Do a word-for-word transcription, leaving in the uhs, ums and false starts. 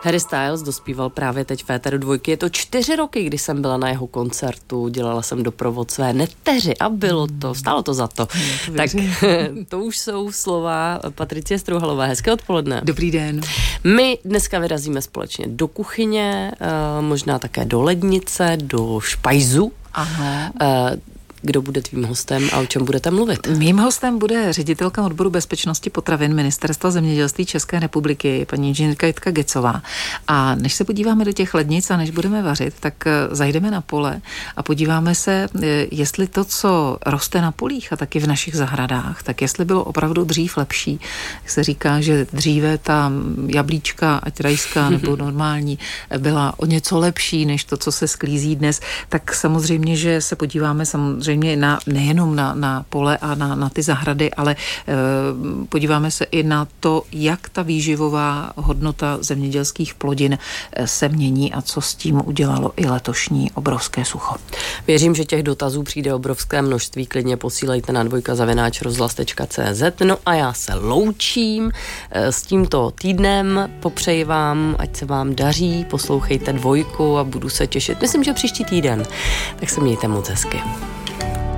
Harry Styles dospíval právě teď v éteru dvojky. Je to čtyři roky, kdy jsem byla na jeho koncertu, dělala jsem doprovod své neteři a bylo to, stálo to za to. to tak to už jsou slova Patricie Strouhalové. Hezké odpoledne. Dobrý den. My dneska vyrazíme společně do kuchyně, možná také do lednice, do špajzu. Aha. Kdo bude tvým hostem a o čem budete mluvit? Mým hostem bude ředitelka odboru bezpečnosti potravin Ministerstva zemědělství České republiky, paní inženýrka Jitka Gecová. A než se podíváme do těch lednic a než budeme vařit, tak zajdeme na pole a podíváme se, jestli to, co roste na polích a taky v našich zahradách, tak jestli bylo opravdu dřív lepší. Jak se říká, že dříve ta jablíčka, ať rajská nebo normální, byla o něco lepší než to, co se sklízí dnes, tak samozřejmě, že se podíváme samozřejmě Na, nejenom na, na pole a na, na ty zahrady, ale e, podíváme se i na to, jak ta výživová hodnota zemědělských plodin se mění a co s tím udělalo i letošní obrovské sucho. Věřím, že těch dotazů přijde obrovské množství, klidně posílejte na dvojka zavináč rozhlas tečka cé zet. No a já se loučím s tímto týdnem, popřeji vám, ať se vám daří, poslouchejte dvojku a budu se těšit, myslím, že příští týden, tak se mějte moc hezky.